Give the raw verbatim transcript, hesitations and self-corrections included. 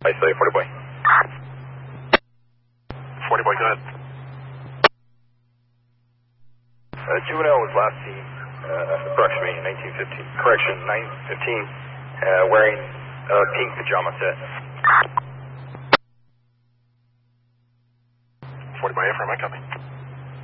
Isolate, forty boy. forty boy, go ahead. Uh, juvenile was last seen uh, approximately nineteen fifteen, correction, nine fifteen, uh, wearing a pink pajama set. forty boy, affirm, I copy.